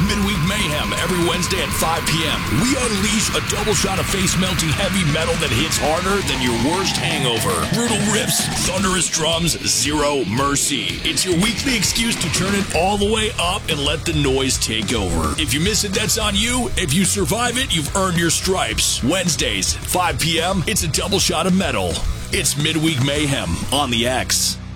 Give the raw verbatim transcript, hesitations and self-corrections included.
Midweek Mayhem every Wednesday at five p.m. We unleash a double shot of face-melting heavy metal that hits harder than your worst hangover. Brutal riffs, thunderous drums, zero mercy. It's your weekly excuse to turn it all the way up and let the noise take over. If you miss it, that's on you. If you survive it, you've earned your stripes. Wednesdays, five p.m., it's a double shot of metal. It's Midweek Mayhem on the X.